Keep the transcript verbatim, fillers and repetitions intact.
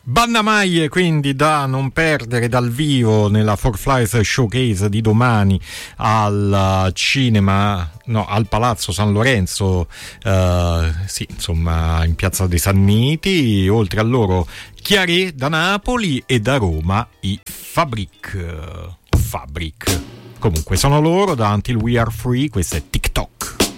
Banda Maglie, quindi, da non perdere dal vivo nella Four Flies Showcase di domani al cinema, no, al Palazzo San Lorenzo, eh, sì, insomma, in Piazza dei Sanniti. Oltre a loro Chiaré da Napoli e da Roma i Fabric. Fabric. Comunque sono loro da Until We Are Free, questa è Tic